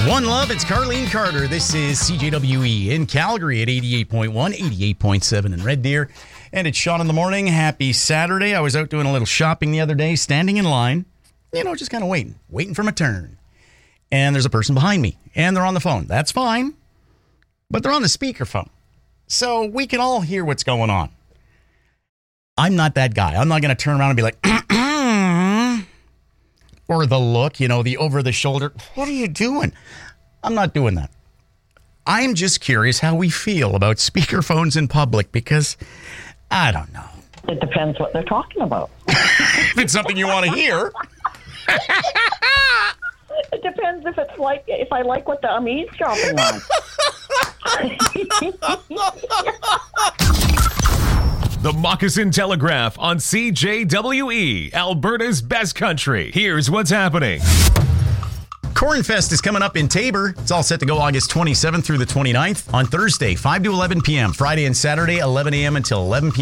One Love, it's Carlene Carter. This is CJWE in Calgary at 88.1, 88.7 in Red Deer. And it's Sean in the morning. Happy Saturday. I was out doing a little shopping the other day, standing in line, just kind of waiting for my turn. And there's a person behind me, and they're on the phone. That's fine, but they're on the speakerphone, so we can all hear what's going on. I'm not that guy. I'm not going to turn around and be like, or the look, the over the shoulder. What are you doing? I'm not doing that. I'm just curious how we feel about speakerphones in public because I don't know. It depends what they're talking about. If it's something you want to hear. It depends if I like what I'm eavesdropping on. The Moccasin Telegraph on CJWE, Alberta's best country. Here's what's happening. Cornfest is coming up in Taber. It's all set to go August 27th through the 29th. On Thursday, 5 to 11 p.m. Friday and Saturday, 11 a.m. until 11 p.m.